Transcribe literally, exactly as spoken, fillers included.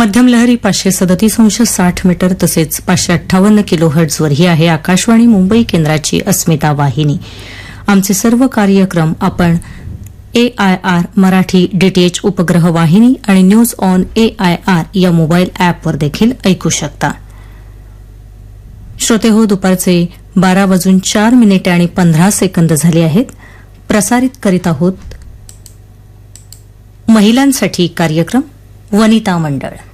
मध्यम लहरी पाचशे सदतीस अंश साठ मीटर तसेच पाचशे अठ्ठावन्न किलो हर्ट्झवर ही आहे आकाशवाणी मुंबई केंद्राची अस्मिता वाहिनी. आमचे सर्व कार्यक्रम आपण एआयआर मराठी डीटीएच उपग्रह वाहिनी आणि न्यूज ऑन एआयआर या मोबाईल अॅपवर देखील ऐकू शकता. श्रोते हो, दुपारचे बारा वाजून चार मिनिटे आणि पंधरा सेकंद झाले आहेत. प्रसारित करीत आहोत महिलांसाठी कार्यक्रम वनिता मंडळ.